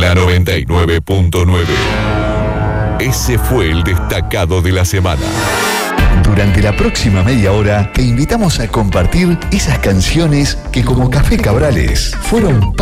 la 99.9. Ese fue el destacado de la semana. Durante la próxima media hora te invitamos a compartir esas canciones que como Café Cabrales fueron